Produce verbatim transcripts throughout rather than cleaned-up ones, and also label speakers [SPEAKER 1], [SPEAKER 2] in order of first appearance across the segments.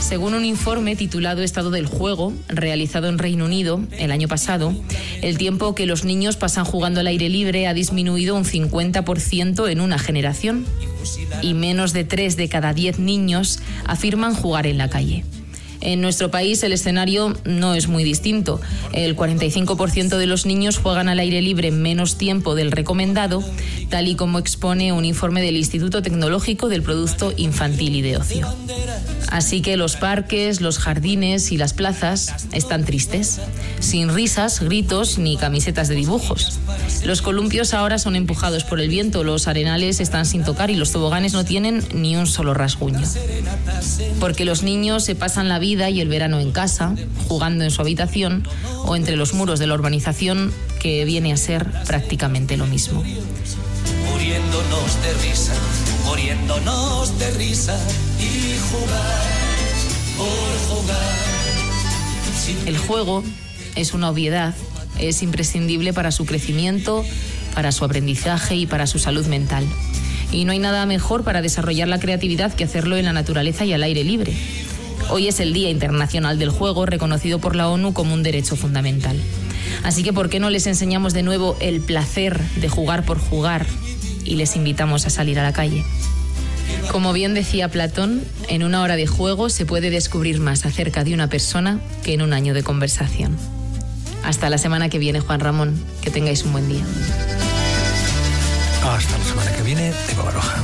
[SPEAKER 1] Según un informe titulado Estado del Juego, realizado en Reino Unido el año pasado, el tiempo que los niños pasan jugando al aire libre ha disminuido un cincuenta por ciento en una generación y menos de tres de cada diez niños afirman jugar en la calle. En nuestro país el escenario no es muy distinto. El cuarenta y cinco por ciento de los niños juegan al aire libre menos tiempo del recomendado, tal y como expone un informe del Instituto Tecnológico del Producto Infantil y de Ocio. Así que los parques, los jardines y las plazas están tristes, sin risas, gritos ni camisetas de dibujos. Los columpios ahora son empujados por el viento, los arenales están sin tocar y los toboganes no tienen ni un solo rasguño. Porque los niños se pasan la vida y el verano en casa, jugando en su habitación o entre los muros de la urbanización, que viene a ser prácticamente lo mismo.
[SPEAKER 2] Muriéndonos de risa, muriéndonos de risa y jugar por jugar.
[SPEAKER 1] El juego es una obviedad, es imprescindible para su crecimiento, para su aprendizaje y para su salud mental. Y no hay nada mejor para desarrollar la creatividad que hacerlo en la naturaleza y al aire libre. Hoy es el Día Internacional del Juego, reconocido por la ONU como un derecho fundamental. Así que, ¿por qué no les enseñamos de nuevo el placer de jugar por jugar y les invitamos a salir a la calle? Como bien decía Platón, en una hora de juego se puede descubrir más acerca de una persona que en un año de conversación. Hasta la semana que viene, Juan Ramón. Que tengáis un buen día.
[SPEAKER 3] Hasta la semana que viene, Eva Baroja.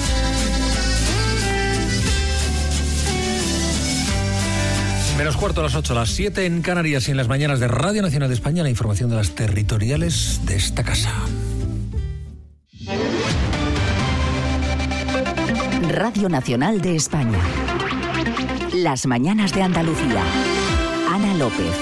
[SPEAKER 3] Menos cuarto a las ocho, a las siete en Canarias y en las mañanas de Radio Nacional de España, la información de las territoriales de esta casa.
[SPEAKER 4] Radio Nacional de España. Las mañanas de Andalucía. Ana López.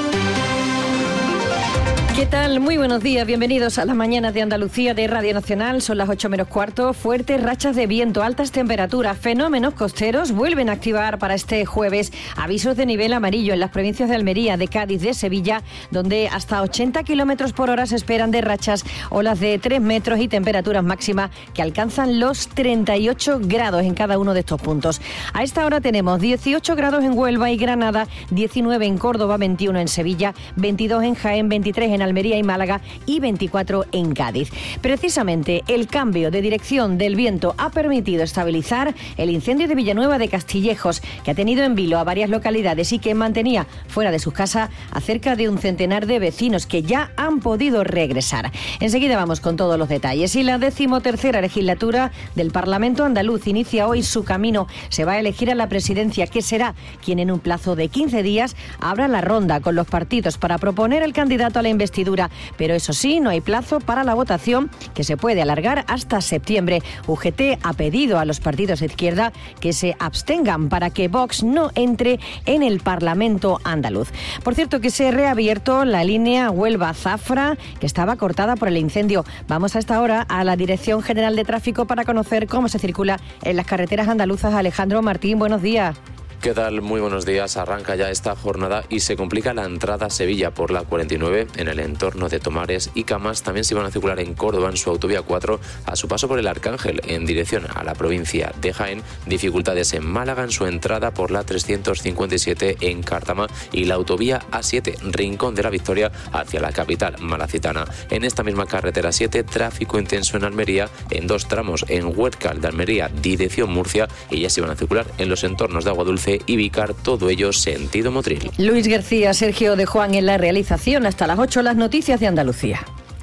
[SPEAKER 5] ¿Qué tal? Muy buenos días, bienvenidos a las mañanas de Andalucía de Radio Nacional. Son las ocho menos cuarto, fuertes rachas de viento, altas temperaturas, fenómenos costeros vuelven a activar para este jueves avisos de nivel amarillo en las provincias de Almería, de Cádiz, de Sevilla, donde hasta ochenta kilómetros por hora se esperan de rachas, olas de tres metros y temperaturas máximas que alcanzan los treinta y ocho grados en cada uno de estos puntos. A esta hora tenemos dieciocho grados en Huelva y Granada, diecinueve en Córdoba, veintiuno en Sevilla, veintidós en Jaén, veintitrés en Almería y Málaga y veinticuatro en Cádiz. Precisamente el cambio de dirección del viento ha permitido estabilizar el incendio de Villanueva de Castillejos, que ha tenido en vilo a varias localidades y que mantenía fuera de sus casas a cerca de un centenar de vecinos que ya han podido regresar. Enseguida vamos con todos los detalles. Y la decimotercera legislatura del Parlamento andaluz inicia hoy su camino. Se va a elegir a la presidencia, que será quien en un plazo de quince días abra la ronda con los partidos para proponer el candidato a la investidura. Pero eso sí, no hay plazo para la votación, que se puede alargar hasta septiembre. U G T ha pedido a los partidos de izquierda que se abstengan para que Vox no entre en el Parlamento andaluz. Por cierto, que se ha reabierto la línea Huelva-Zafra, que estaba cortada por el incendio. Vamos a esta hora a la Dirección General de Tráfico para conocer cómo se circula en las carreteras andaluzas. Alejandro Martín, buenos días.
[SPEAKER 6] ¿Qué tal? Muy buenos días. Arranca ya esta jornada y se complica la entrada a Sevilla por la cuarenta y nueve en el entorno de Tomares y Camas. También se van a circular en Córdoba en su autovía cuatro a su paso por el Arcángel en dirección a la provincia de Jaén. Dificultades en Málaga en su entrada por la trescientos cincuenta y siete en Cártama y la autovía A siete Rincón de la Victoria hacia la capital malacitana. En esta misma carretera siete, tráfico intenso en Almería en dos tramos en Huércal de Almería, dirección Murcia, y ya se van a circular en los entornos de Aguadulce y Vicar, todo ello sentido Motril.
[SPEAKER 5] Luis García, Sergio de Juan en la realización. Hasta las ocho, las noticias de Andalucía.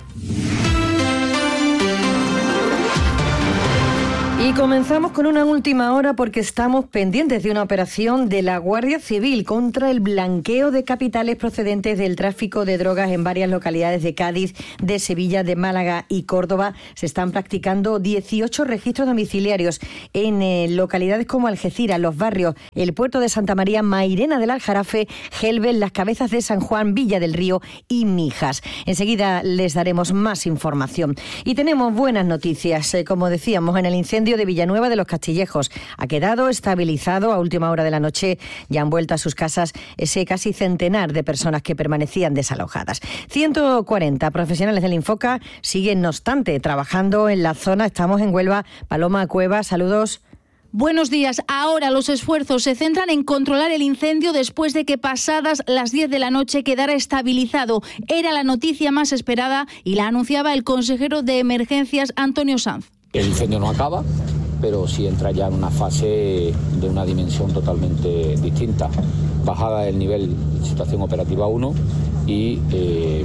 [SPEAKER 5] Y comenzamos con una última hora porque estamos pendientes de una operación de la Guardia Civil contra el blanqueo de capitales procedentes del tráfico de drogas en varias localidades de Cádiz, de Sevilla, de Málaga y Córdoba. Se están practicando dieciocho registros domiciliarios en eh, localidades como Algeciras, Los Barrios, el Puerto de Santa María, Mairena del Aljarafe, Gelbel, Las Cabezas de San Juan, Villa del Río y Mijas. Enseguida les daremos más información. Y tenemos buenas noticias. Eh, como decíamos, en el incendio de Villanueva de los Castillejos ha quedado estabilizado a última hora de la noche. Ya han vuelto a sus casas ese casi centenar de personas que permanecían desalojadas. ciento cuarenta profesionales del Infoca siguen, no obstante, trabajando en la zona. Estamos en Huelva. Paloma Cueva, saludos.
[SPEAKER 7] Buenos días. Ahora los esfuerzos se centran en controlar el incendio después de que pasadas las diez de la noche quedara estabilizado. Era la noticia más esperada y la anunciaba el consejero de Emergencias, Antonio Sanz.
[SPEAKER 8] El incendio no acaba, pero sí entra ya en una fase de una dimensión totalmente distinta. Bajada del nivel situación operativa uno y eh,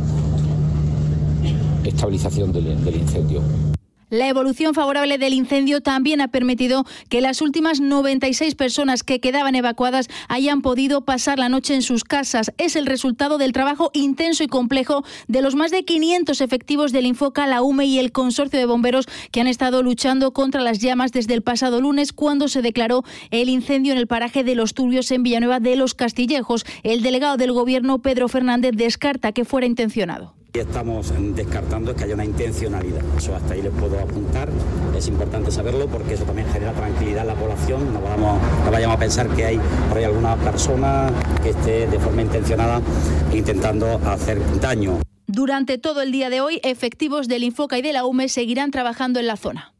[SPEAKER 8] estabilización del, del incendio.
[SPEAKER 7] La evolución favorable del incendio también ha permitido que las últimas noventa y seis personas que quedaban evacuadas hayan podido pasar la noche en sus casas. Es el resultado del trabajo intenso y complejo de los más de quinientos efectivos del Infoca, la U M E y el Consorcio de Bomberos que han estado luchando contra las llamas desde el pasado lunes, cuando se declaró el incendio en el paraje de Los Turbios, en Villanueva de los Castillejos. El delegado del Gobierno, Pedro Fernández, descarta que fuera intencionado.
[SPEAKER 9] Y estamos descartando que haya una intencionalidad. Eso hasta ahí les puedo apuntar. Es importante saberlo porque eso también genera tranquilidad en la población. No, vamos, no vayamos a pensar que hay por ahí alguna persona que esté de forma intencionada intentando hacer daño.
[SPEAKER 7] Durante todo el día de hoy, efectivos del Infoca y de la U M E seguirán trabajando en la zona.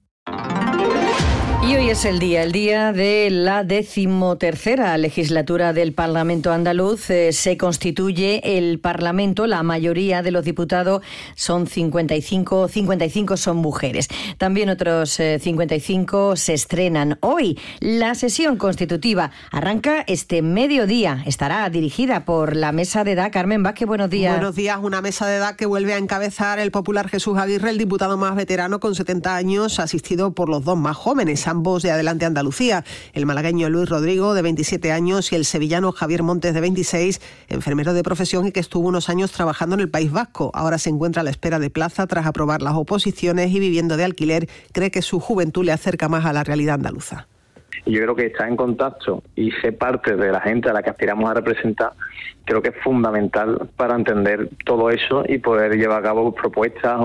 [SPEAKER 5] Y hoy es el día, el día de la decimotercera legislatura del Parlamento andaluz. Eh, se constituye el Parlamento, la mayoría de los diputados son cincuenta y cinco, cincuenta y cinco son mujeres. También otros eh, cincuenta y cinco se estrenan hoy. La sesión constitutiva arranca este mediodía. Estará dirigida por la mesa de edad. Carmen Vázquez, buenos días.
[SPEAKER 10] Buenos días, una mesa de edad que vuelve a encabezar el popular Jesús Aguirre, el diputado más veterano con setenta años, asistido por los dos más jóvenes, ambos de Adelante Andalucía, el malagueño Luis Rodrigo, de veintisiete años, y el sevillano Javier Montes, de veintiséis, enfermero de profesión y que estuvo unos años trabajando en el País Vasco. Ahora se encuentra a la espera de plaza tras aprobar las oposiciones y viviendo de alquiler. Cree que su juventud le acerca más a la realidad andaluza.
[SPEAKER 11] Y yo creo que estar en contacto y ser parte de la gente a la que aspiramos a representar, creo que es fundamental para entender todo eso y poder llevar a cabo propuestas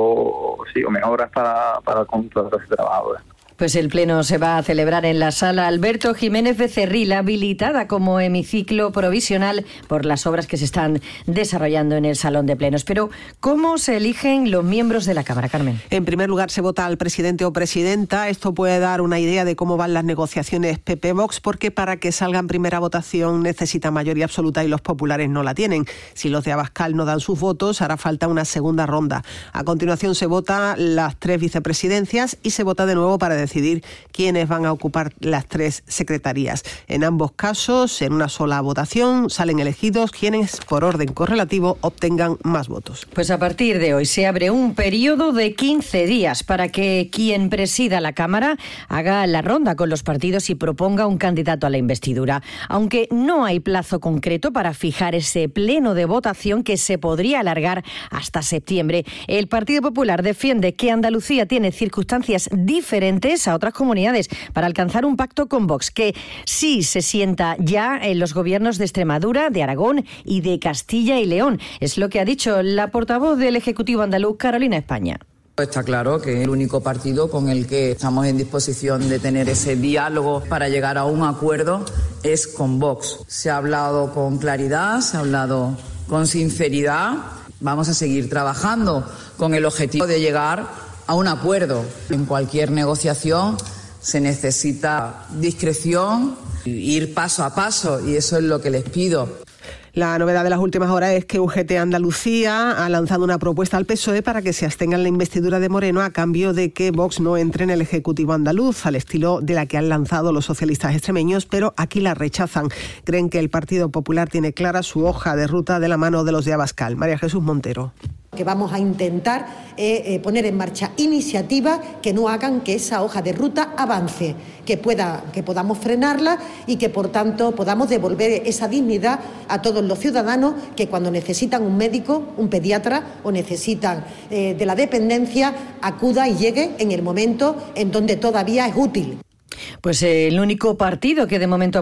[SPEAKER 11] o, sí, o mejoras para, para el conjunto de los trabajadores.
[SPEAKER 5] Pues el pleno se va a celebrar en la sala Alberto Jiménez Becerril, habilitada como hemiciclo provisional por las obras que se están desarrollando en el salón de plenos. Pero, ¿cómo se eligen los miembros de la Cámara, Carmen?
[SPEAKER 10] En primer lugar, se vota al presidente o presidenta. Esto puede dar una idea de cómo van las negociaciones P P-Vox, porque para que salga en primera votación necesita mayoría absoluta y los populares no la tienen. Si los de Abascal no dan sus votos, hará falta una segunda ronda. A continuación se vota las tres vicepresidencias y se vota de nuevo para decidir decidir quiénes van a ocupar las tres secretarías. En ambos casos, en una sola votación, salen elegidos quienes, por orden correlativo, obtengan más votos.
[SPEAKER 5] Pues a partir de hoy se abre un periodo de quince días para que quien presida la Cámara haga la ronda con los partidos y proponga un candidato a la investidura. Aunque no hay plazo concreto para fijar ese pleno de votación que se podría alargar hasta septiembre, el Partido Popular defiende que Andalucía tiene circunstancias diferentes a otras comunidades para alcanzar un pacto con Vox, que sí se sienta ya en los gobiernos de Extremadura, de Aragón y de Castilla y León. Es lo que ha dicho la portavoz del Ejecutivo andaluz, Carolina España.
[SPEAKER 12] Está claro que el único partido con el que estamos en disposición de tener ese diálogo para llegar a un acuerdo es con Vox. Se ha hablado con claridad, se ha hablado con sinceridad. Vamos a seguir trabajando con el objetivo de llegar a un acuerdo. En cualquier negociación se necesita discreción, ir paso a paso, y eso es lo que les pido.
[SPEAKER 10] La novedad de las últimas horas es que U G T Andalucía ha lanzado una propuesta al P S O E para que se abstenga en la investidura de Moreno a cambio de que Vox no entre en el Ejecutivo andaluz, al estilo de la que han lanzado los socialistas extremeños, pero aquí la rechazan. Creen que el Partido Popular tiene clara su hoja de ruta de la mano de los de Abascal. María Jesús Montero.
[SPEAKER 13] Que vamos a intentar eh, eh, poner en marcha iniciativas que no hagan que esa hoja de ruta avance, que, pueda, que podamos frenarla y que, por tanto, podamos devolver esa dignidad a todos los ciudadanos que cuando necesitan un médico, un pediatra o necesitan eh, de la dependencia, acuda y llegue en el momento en donde todavía es útil.
[SPEAKER 5] Pues eh, el único partido que de momento